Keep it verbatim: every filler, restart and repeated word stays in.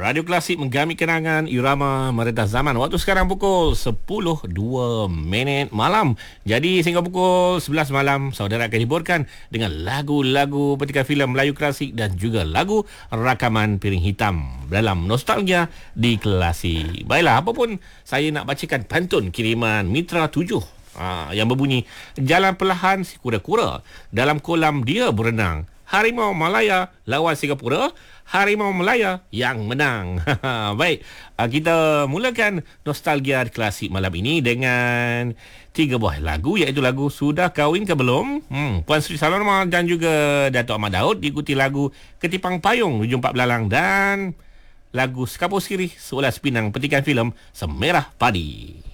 Radio Klasik menggami kenangan irama meredah zaman. Waktu sekarang pukul sepuluh dua minit malam. Jadi sehingga pukul sebelas malam saudara akan hiburkan dengan lagu-lagu petikan filem Melayu klasik dan juga lagu rakaman Piring Hitam dalam Nostalgia di Klasik. Baiklah, apa pun saya nak bacakan pantun kiriman Mitra tujuh ha, yang berbunyi, jalan perlahan si kura-kura dalam kolam dia berenang. Harimau Malaya lawan Singapura, Harimau Malaya yang menang. Baik, kita mulakan Nostalgia Klasik malam ini dengan tiga buah lagu, iaitu lagu Sudah Kahwin Ke Belum, hmm, Puan Sri Saloma dan juga Datuk Ahmad Daud, diikuti lagu Ketipang Payung Hujung Pak Belalang dan lagu Sekapur Sirih Seulas Pinang petikan filem Semerah Padi.